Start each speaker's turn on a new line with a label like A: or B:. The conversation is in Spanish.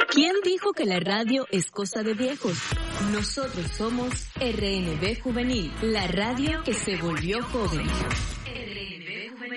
A: ¿Quién dijo que la radio es cosa de viejos? Nosotros somos RNB Juvenil, la radio que se volvió joven.